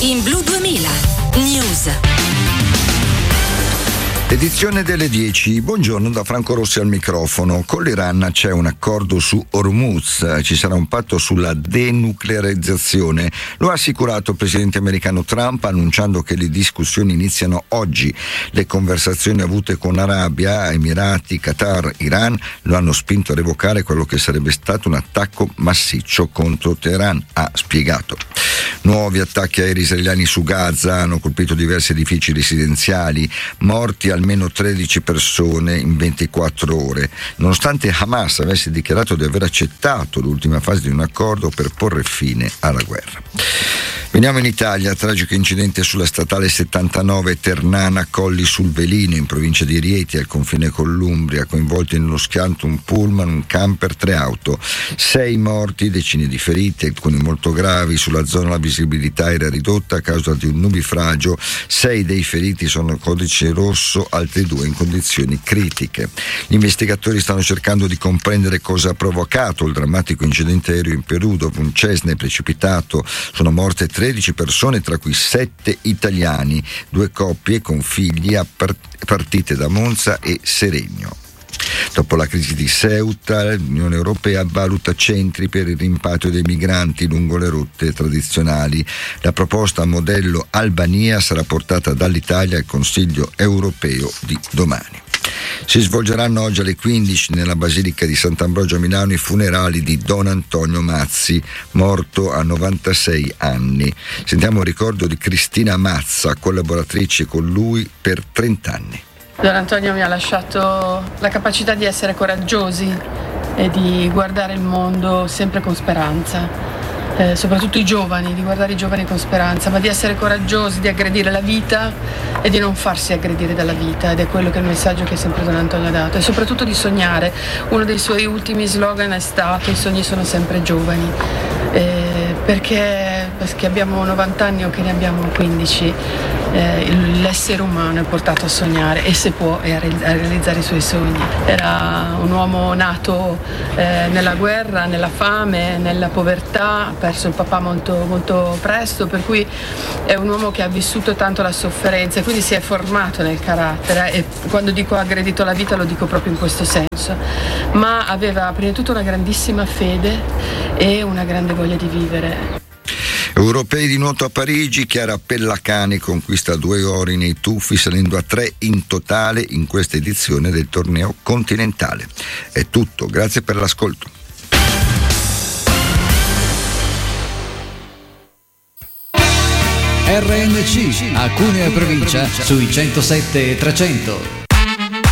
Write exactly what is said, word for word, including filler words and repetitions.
In Blu duemila News. Edizione delle dieci. Buongiorno da Franco Rossi al microfono. Con l'Iran c'è un accordo su Hormuz, ci sarà un patto sulla denuclearizzazione. Lo ha assicurato il presidente americano Trump, annunciando che le discussioni iniziano oggi. Le conversazioni avute con Arabia, Emirati, Qatar, Iran lo hanno spinto a revocare quello che sarebbe stato un attacco massiccio contro Teheran, ha spiegato. Nuovi attacchi aerei israeliani su Gaza hanno colpito diversi edifici residenziali, morti almeno tredici persone in ventiquattro ore, nonostante Hamas avesse dichiarato di aver accettato l'ultima fase di un accordo per porre fine alla guerra. Veniamo in Italia, tragico incidente sulla statale settantanove Ternana Colli sul Velino in provincia di Rieti al confine con l'Umbria, coinvolti nello schianto un pullman, un camper, tre auto, sei morti, decine di feriti, alcuni molto gravi. Sulla zona la visibilità era ridotta a causa di un nubifragio, sei dei feriti sono codice rosso, altri due in condizioni critiche. Gli investigatori stanno cercando di comprendere cosa ha provocato il drammatico incidente aereo in Perù, dove un Cessna è precipitato, sono morte tredici persone, tra cui sette italiani, due coppie con figli partite da Monza e Seregno. Dopo la crisi di Ceuta, l'Unione Europea valuta centri per il rimpatrio dei migranti lungo le rotte tradizionali. La proposta a modello Albania sarà portata dall'Italia al Consiglio europeo di domani. Si svolgeranno oggi alle quindici nella Basilica di Sant'Ambrogio a Milano i funerali di Don Antonio Mazzi, morto a novantasei anni. Sentiamo il ricordo di Cristina Mazza, collaboratrice con lui per trenta anni. Don Antonio mi ha lasciato la capacità di essere coraggiosi e di guardare il mondo sempre con speranza. Eh, soprattutto i giovani, di guardare i giovani con speranza, ma di essere coraggiosi, di aggredire la vita e di non farsi aggredire dalla vita, ed è quello che è il messaggio che sempre Don Antonio ha dato, e soprattutto di sognare. Uno dei suoi ultimi slogan è stato: i sogni sono sempre giovani, eh, perché, perché abbiamo novanta anni o che ne abbiamo quindici, eh, l'essere umano è portato a sognare, e se può, e a, re- a realizzare i suoi sogni. Era un uomo nato eh, nella guerra, nella fame, nella povertà, ha perso il papà molto, molto presto, per cui è un uomo che ha vissuto tanto la sofferenza e quindi si è formato nel carattere, e quando dico ha aggredito la vita lo dico proprio in questo senso, ma aveva prima di tutto una grandissima fede e una grande voglia di vivere. Europei di nuoto a Parigi, Chiara Pellacani conquista due ori nei tuffi, salendo a tre in totale in questa edizione del torneo continentale. È tutto, grazie per l'ascolto. R N C a Cuneo e provincia sui centosette e trecento.